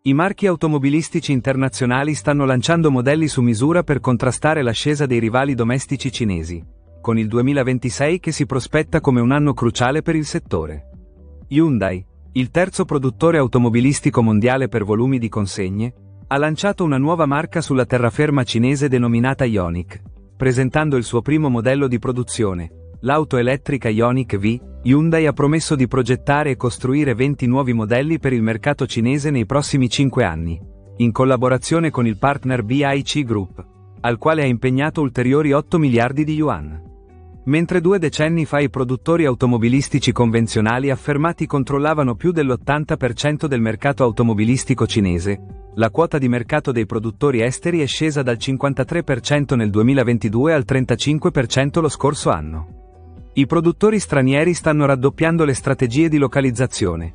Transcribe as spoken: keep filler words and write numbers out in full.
I marchi automobilistici internazionali stanno lanciando modelli su misura per contrastare l'ascesa dei rivali domestici cinesi, con il duemilaventisei che si prospetta come un anno cruciale per il settore. Hyundai, il terzo produttore automobilistico mondiale per volumi di consegne, ha lanciato una nuova marca sulla terraferma cinese denominata Ioniq, presentando il suo primo modello di produzione, l'auto elettrica Ioniq V. Hyundai ha promesso di progettare e costruire venti nuovi modelli per il mercato cinese nei prossimi cinque anni, in collaborazione con il partner B I C Group, al quale ha impegnato ulteriori otto miliardi di yuan. Mentre due decenni fa i produttori automobilistici convenzionali affermati controllavano più dell'ottanta per cento del mercato automobilistico cinese, la quota di mercato dei produttori esteri è scesa dal cinquantatré per cento nel duemilaventidue al trentacinque per cento lo scorso anno. I produttori stranieri stanno raddoppiando le strategie di localizzazione,